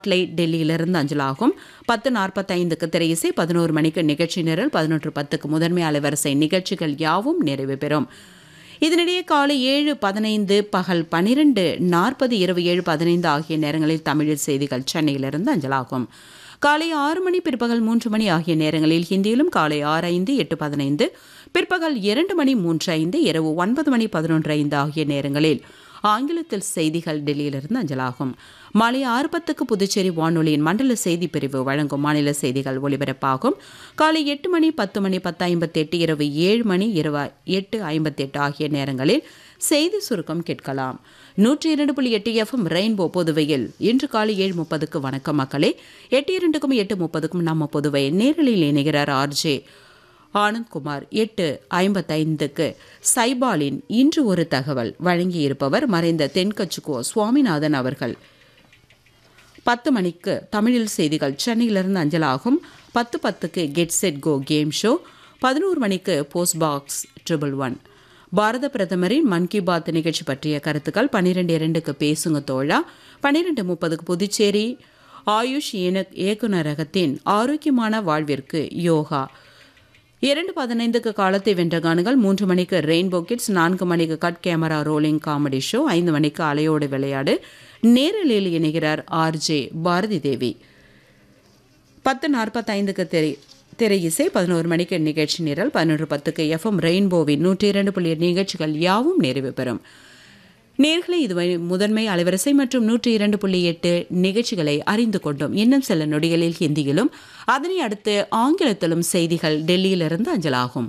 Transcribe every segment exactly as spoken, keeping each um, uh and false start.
Light டெல்லியிலிருந்து அஞ்சலாகும். பத்து நாற்பத்தைந்துக்கு திரையிசை, பதினோரு மணிக்கு நிகழ்ச்சி நிரல், பதினொன்று பத்துக்கு முதன்மை அலைவரிசை நிகழ்ச்சிகள் யாவும் நிறைவு பெறும். இதனிடையே காலை ஏழு பதினைந்து, பகல் பனிரெண்டு நாற்பது, இரவு ஏழு பதினைந்து ஆகிய நேரங்களில் தமிழில் செய்திகள் சென்னையிலிருந்து அஞ்சலாகும். காலை ஆறு மணி, பிற்பகல் மூன்று மணி ஆகிய நேரங்களில் ஹிந்தியிலும் காலை ஆறு ஐந்து, எட்டு பதினைந்து, பிற்பகல் இரண்டு மணி, மூன்று ஐந்து, இரவு ஒன்பது மணி, பதினொன்று ஐந்து ஆகிய நேரங்களில் ஆங்கிலத்தில் செய்திகள் டெல்லியிலிருந்து அஞ்சலாகும். மாலை ஆறு பத்துக்கு புதுச்சேரி வானொலியின் மண்டல செய்தி பிரிவு வழங்கும் மாநில செய்திகள் ஒலிபரப்பாகும். காலை எட்டு மணி, பத்து மணி, பத்து ஐம்பத்தி எட்டு, இரவு ஏழு மணி, இரவு எட்டு ஐம்பத்தி எட்டு ஆகிய நேரங்களில் செய்தி சுருக்கம் கேட்கலாம். நூற்றி இரண்டு புள்ளி எட்டு எஃப்எம் ரெயின்போ புதுவையில் இன்று காலை ஏழு முப்பதுக்கு வணக்கம் மக்களே, எட்டு இரண்டுக்கும் எட்டு முப்பதுக்கும் நம்ம புதுவை நேரலில் இணைகிறார் ஆர்ஜே ஆனந்த்குமார். எட்டு ஐம்பத்தைந்துக்கு சைபாலின் இன்று ஒரு தகவல் வழங்கியிருப்பவர் மறைந்த தென்கச்சுக்கோ சுவாமிநாதன் அவர்கள். பத்து மணிக்கு தமிழில் செய்திகள் சென்னையிலிருந்து அஞ்சலாகும். பத்து பத்துக்கு get set go game show, பதினோரு மணிக்கு போஸ்ட் பாக்ஸ் ட்ரிபிள் ஒன், பாரத பிரதமரின் மன் கி பாத் நிகழ்ச்சி பற்றிய கருத்துக்கள், பன்னிரெண்டு இரண்டுக்கு பேசுங்க தோழா, பன்னிரெண்டு முப்பதுக்கு புதுச்சேரி ஆயுஷ் இயக்குநரகத்தின் ஆரோக்கியமான வாழ்விற்கு யோகா, இரண்டு பதினைந்துக்கு காலத்தை வென்ற காணுங்கள், மூன்று மணிக்கு ரெயின்போ கிட்ஸ், நான்கு மணிக்கு cut camera rolling comedy show, ஐந்து மணிக்கு அலையோடு விளையாடு, நேரலில் இணைகிறார் ஆர்ஜே பாரதி தேவி. பத்து நாற்பத்தைந்துக்கு திரை திரை இசை, பதினோரு மணிக்கு நிகழ்ச்சி நிரல், பதினொன்று பத்துக்கு எஃப்எம் ரெயின்போவின் நூற்றி இரண்டு புள்ளி நிகழ்ச்சிகள் யாவும் நிறைவு பெறும். நேர்களை இதுவரை முதன்மை அலைவரிசை மற்றும் நூற்றி இரண்டு புள்ளி எட்டு நிகழ்ச்சிகளை அறிந்து கொண்டோம். இன்னும் சில நொடிகளில் ஹிந்தியிலும் அதனை அடுத்து ஆங்கிலத்திலும் செய்திகள் டெல்லியிலிருந்து அஞ்சலாகும்.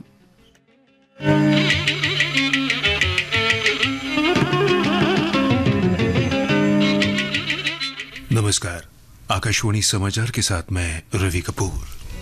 नमस्कार, आकाशवाणी समाचार के साथ मैं रवि कपूर।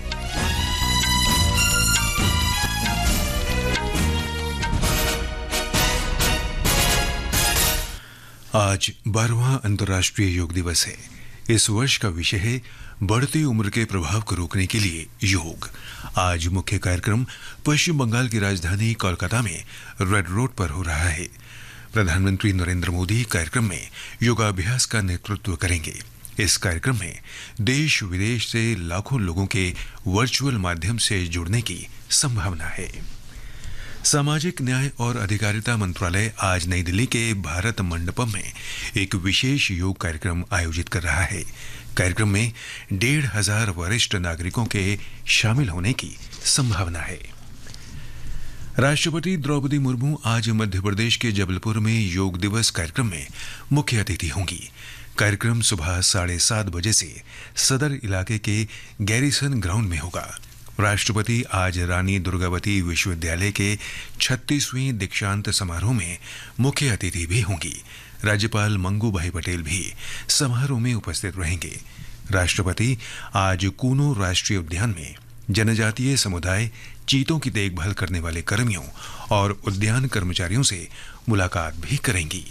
आज बारहवां अंतर्राष्ट्रीय योग दिवस है। इस वर्ष का विषय है बढ़ती उम्र के प्रभाव को रोकने के लिए योग। आज मुख्य कार्यक्रम पश्चिम बंगाल की राजधानी कोलकाता में रेड रोड पर हो रहा है। प्रधानमंत्री नरेंद्र मोदी कार्यक्रम में योगाभ्यास का नेतृत्व करेंगे। इस कार्यक्रम में देश विदेश से लाखों लोगों के वर्चुअल माध्यम से जुड़ने की संभावना है। सामाजिक न्याय और अधिकारिता मंत्रालय आज नई दिल्ली के भारत मंडपम में एक विशेष योग कार्यक्रम आयोजित कर रहा है। कार्यक्रम में डेढ़ हजार वरिष्ठ नागरिकों के शामिल होने की संभावना है। राष्ट्रपति द्रौपदी मुर्मू आज मध्य प्रदेश के जबलपुर में योग दिवस कार्यक्रम में मुख्य अतिथि होंगी। कार्यक्रम सुबह साढ़े सात बजे से सदर इलाके के गैरिसन ग्राउंड में होगा। राष्ट्रपति आज रानी दुर्गावती विश्वविद्यालय के छत्तीसवीं दीक्षांत समारोह में मुख्य अतिथि भी होंगी। राज्यपाल मंगू भाई पटेल भी समारोह में उपस्थित रहेंगे। राष्ट्रपति आज कूनो राष्ट्रीय उद्यान में जनजातीय समुदाय चीतों की देखभाल करने वाले कर्मियों और उद्यान कर्मचारियों से मुलाकात भी करेंगी।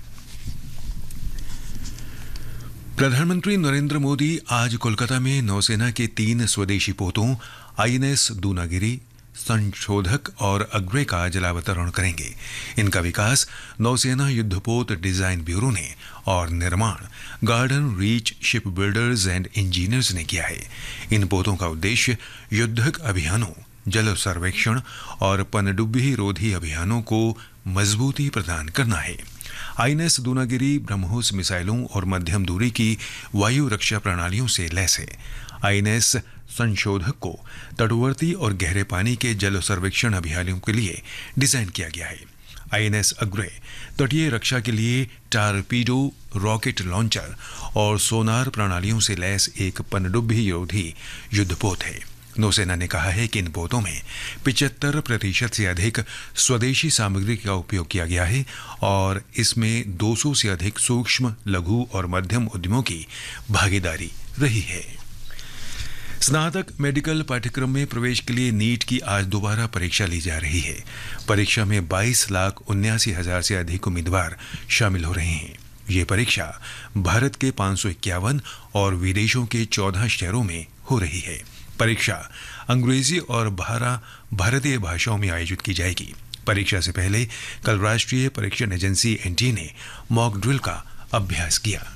प्रधानमंत्री नरेंद्र मोदी आज कोलकाता में नौसेना के तीन स्वदेशी पोतों आईएनएस दूनागिरी, संशोधक और अग्रे का जलावतरण करेंगे। इनका विकास नौसेना युद्धपोत डिजाइन ब्यूरो ने और निर्माण garden reach ship builders and engineers ने किया है। इन पोतों का उद्देश्य युद्धक अभियानों, जल सर्वेक्षण और पनडुब्बी रोधी अभियानों को मजबूती प्रदान करना है। आईएनएस दूनागिरी ब्रह्मोस मिसाइलों और मध्यम दूरी की वायु रक्षा प्रणालियों से लैस है। आईएनएस संशोधक को तटवर्ती और गहरे पानी के जल सर्वेक्षण अभियानों के लिए डिजाइन किया गया है। आईएनएस अग्रे तटीय रक्षा के लिए टारपीडो, रॉकेट लॉन्चर और सोनार प्रणालियों से लैस एक पनडुब्बी रोधी युद्धपोत है। नौसेना ने कहा है कि इन पोतों में पिचहत्तर प्रतिशत से अधिक स्वदेशी सामग्री का उपयोग किया गया है और इसमें दो सौ से अधिक सूक्ष्म, लघु और मध्यम उद्यमों की भागीदारी रही है। स्नातक मेडिकल पाठ्यक्रम में प्रवेश के लिए नीट की आज दोबारा परीक्षा ली जा रही है। परीक्षा में बाईस लाख उन्यासी हजार से अधिक उम्मीदवार शामिल हो रहे हैं। ये परीक्षा भारत के पाँच सौ इक्यावन और विदेशों के चौदह शहरों में हो रही है। परीक्षा अंग्रेजी और भारा भारतीय भाषाओं में आयोजित की जाएगी। परीक्षा से पहले कल राष्ट्रीय परीक्षण एजेंसी एनटीए ने मॉक ड्रिल का अभ्यास किया।